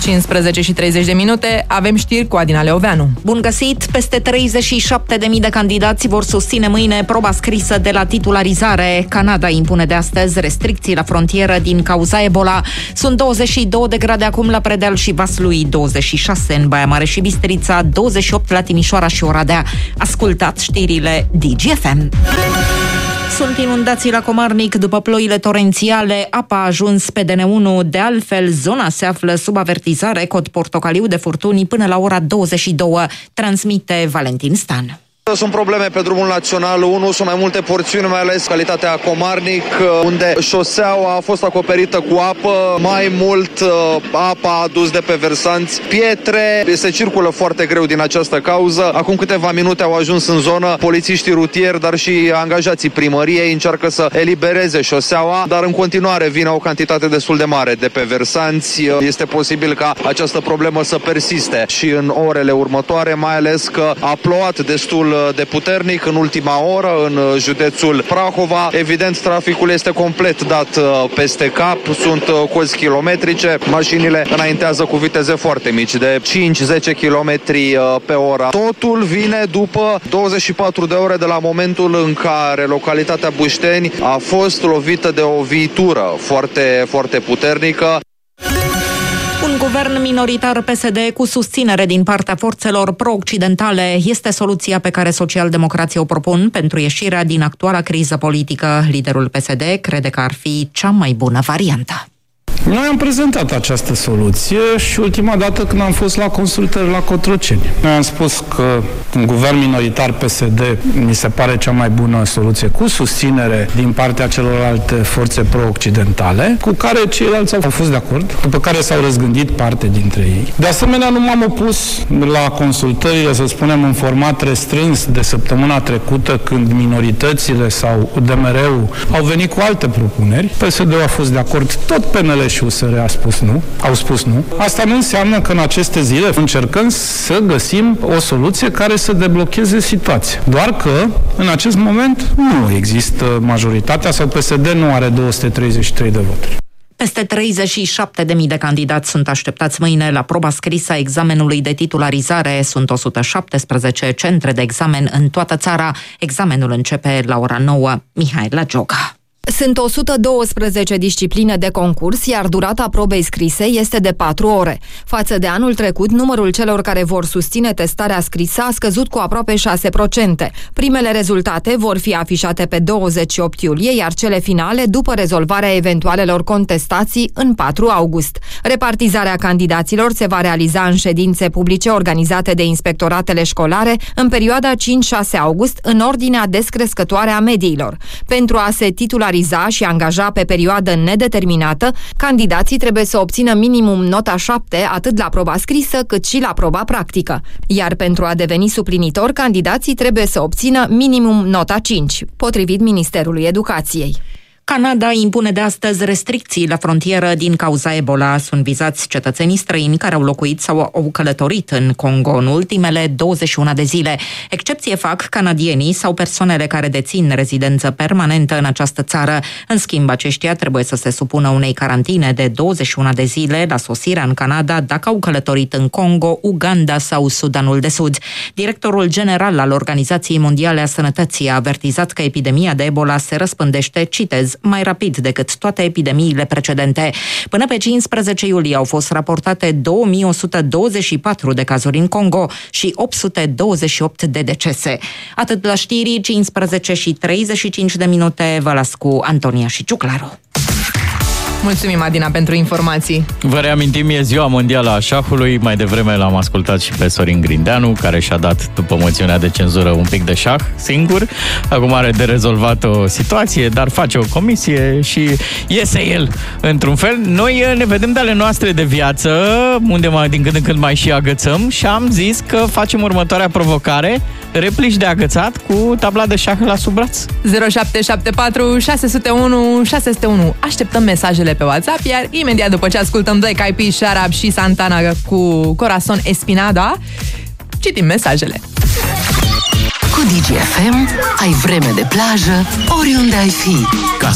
15 și 30 de minute, avem știri cu Adina Leoveanu. Bun găsit! Peste 37.000 de candidați vor susține mâine proba scrisă de la titularizare. Canada impune de astăzi restricții la frontieră din cauza Ebola. Sunt 22 de grade acum la Predeal și Vaslui, 26 în Baia Mare și Bistrița, 28 la Timișoara și Oradea. Ascultați știrile DGFM. Sunt inundații la Comarnic după ploile torențiale. Apa a ajuns pe DN1. De altfel, zona se află sub avertizare cod portocaliu de furtuni până la ora 22. Transmite Valentin Stan. Sunt probleme pe drumul național 1, sunt mai multe porțiuni, mai ales calitatea Comarnic, unde șoseaua a fost acoperită cu apă, mai mult apa a adus de pe versanți pietre, se circulă foarte greu din această cauză. Acum câteva minute au ajuns în zonă polițiștii rutieri, dar și angajații primăriei încearcă să elibereze șoseaua, dar în continuare vine o cantitate destul de mare de pe versanți. Este posibil ca această problemă să persiste și în orele următoare, mai ales că a plouat destul de puternic în ultima oră în județul Prahova. Evident, traficul este complet dat peste cap, sunt cozi kilometrice, mașinile înaintează cu viteze foarte mici, de 5-10 km pe oră. Totul vine după 24 de ore de la momentul în care localitatea Bușteni a fost lovită de o viitură foarte, foarte puternică. Un guvern minoritar PSD cu susținere din partea forțelor pro-occidentale este soluția pe care socialdemocrații o propun pentru ieșirea din actuala criză politică. Liderul PSD crede că ar fi cea mai bună variantă. Noi am prezentat această soluție și ultima dată când am fost la consultări la Cotroceni. Noi am spus că un guvern minoritar PSD mi se pare cea mai bună soluție, cu susținere din partea celorlalte forțe pro-occidentale, cu care ceilalți au fost de acord, după care s-au răzgândit parte dintre ei. De asemenea, nu m-am opus la consultările, să spunem, în format restrâns de săptămâna trecută, când minoritățile sau UDMR-ul au venit cu alte propuneri. PSD-ul a fost de acord, tot PNL și USR au spus nu. Asta nu înseamnă că în aceste zile încercăm să găsim o soluție care să deblocheze situația. Doar că, în acest moment, nu există majoritatea sau PSD nu are 233 de voturi. Peste 37.000 de candidați sunt așteptați mâine la proba scrisă a examenului de titularizare. Sunt 117 centre de examen în toată țara. Examenul începe la ora 9. Mihaela Gioga. Sunt 112 discipline de concurs, iar durata probei scrise este de 4 ore. Față de anul trecut, numărul celor care vor susține testarea scrisă a scăzut cu aproape 6%. Primele rezultate vor fi afișate pe 28 iulie, iar cele finale după rezolvarea eventualelor contestații în 4 august. Repartizarea candidaților se va realiza în ședințe publice organizate de inspectoratele școlare în perioada 5-6 august, în ordinea descrescătoare a mediilor. Pentru a se titulariza și angaja pe perioadă nedeterminată, candidații trebuie să obțină minimum nota 7 atât la proba scrisă cât și la proba practică. Iar pentru a deveni suplinitor, candidații trebuie să obțină minimum nota 5, potrivit Ministerului Educației. Canada impune de astăzi restricții la frontieră din cauza Ebola. Sunt vizați cetățenii străini care au locuit sau au călătorit în Congo în ultimele 21 de zile. Excepție fac canadienii sau persoanele care dețin rezidență permanentă în această țară. În schimb, aceștia trebuie să se supună unei carantine de 21 de zile la sosirea în Canada dacă au călătorit în Congo, Uganda sau Sudanul de Sud. Directorul general al Organizației Mondiale a Sănătății a avertizat că epidemia de Ebola se răspândește, citez, mai rapid decât toate epidemiile precedente. Până pe 15 iulie au fost raportate 2124 de cazuri în Congo și 828 de decese. Atât la știri, 15 și 35 de minute, vă las cu Antonia și Ciuclaru. Mulțumim, Adina, pentru informații. Vă reamintim, e ziua mondială a șahului. Mai devreme l-am ascultat și pe Sorin Grindeanu, care și-a dat, după moțiunea de cenzură, un pic de șah singur. Acum are de rezolvat o situație, dar face o comisie și iese el într-un fel. Noi ne vedem de ale noastre de viață, unde din când în când mai și agățăm, și am zis că facem următoarea provocare: replici de agățat cu tabla de șah la sub braț. 0774 601 601. Așteptăm mesajele pe WhatsApp, iar imediat după ce ascultăm Black Eyed Peas, Sharab și Santana cu Corazon Espinada, citim mesajele. Cu DGFM ai vreme de plajă oriunde ai fi.